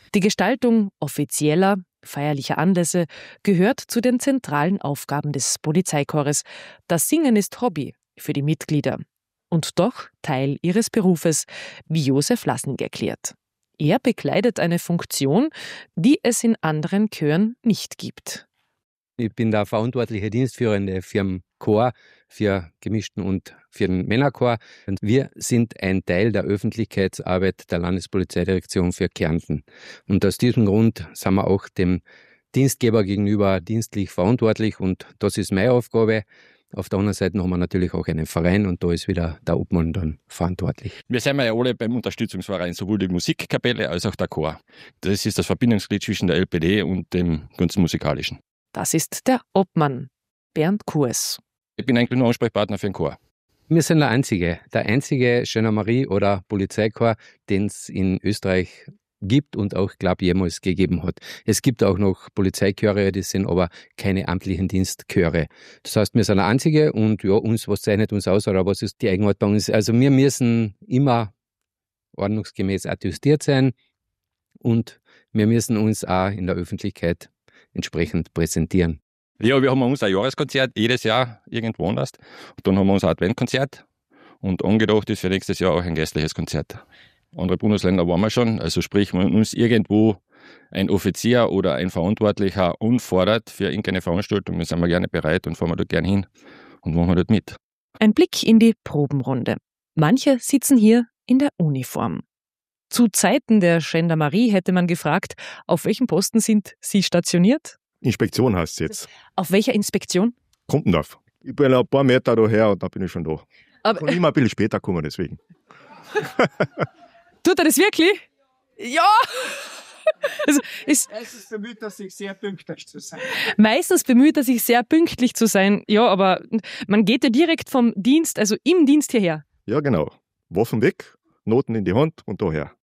Die Gestaltung offizieller, feierlicher Anlässe gehört zu den zentralen Aufgaben des Polizeikorps. Das Singen ist Hobby für die Mitglieder und doch Teil ihres Berufes, wie Josef Lassnig erklärt. Er bekleidet eine Funktion, die es in anderen Chören nicht gibt. Ich bin der verantwortliche Dienstführende für den Chor, für gemischten und für den Männerchor. Und wir sind ein Teil der Öffentlichkeitsarbeit der Landespolizeidirektion für Kärnten. Und aus diesem Grund sind wir auch dem Dienstgeber gegenüber dienstlich verantwortlich. Und das ist meine Aufgabe. Auf der anderen Seite haben wir natürlich auch einen Verein und da ist wieder der Obmann dann verantwortlich. Wir sind ja alle beim Unterstützungsverein, sowohl die Musikkapelle als auch der Chor. Das ist das Verbindungsglied zwischen der LPD und dem ganzen Musikalischen. Das ist der Obmann, Bernd Kurs. Ich bin eigentlich nur Ansprechpartner für den Chor. Wir sind der einzige Gendarmerie- oder Polizeichor, den es in Österreich gibt und auch, glaube ich, jemals gegeben hat. Es gibt auch noch Polizeichöre, die sind aber keine amtlichen Dienstchöre. Das heißt, wir sind der einzige und ja, was zeichnet uns aus oder was ist die Eigenart bei uns? Also wir müssen immer ordnungsgemäß attestiert sein und wir müssen uns auch in der Öffentlichkeit entsprechend präsentieren. Ja, wir haben unser Jahreskonzert jedes Jahr irgendwo anders. Und dann haben wir unser Adventkonzert und angedacht ist für nächstes Jahr auch ein geistliches Konzert. Andere Bundesländer waren wir schon, also sprich, wenn uns irgendwo ein Offizier oder ein Verantwortlicher anfordert für irgendeine Veranstaltung, dann sind wir gerne bereit und fahren wir dort gerne hin und machen wir dort mit. Ein Blick in die Probenrunde. Manche sitzen hier in der Uniform. Zu Zeiten der Gendarmerie hätte man gefragt, auf welchem Posten sind Sie stationiert? Inspektion heißt es jetzt. Auf welcher Inspektion? Kumpendorf. Ich bin ein paar Meter daher und dann bin ich schon da. Aber, Ich kann immer ein bisschen später kommen, deswegen. Tut er das wirklich? Ja! Also Meistens bemüht er sich sehr pünktlich zu sein. Meistens bemüht er sich sehr pünktlich zu sein. Ja, aber man geht ja direkt vom Dienst, also im Dienst hierher. Ja, genau. Waffen weg, Noten in die Hand und daher.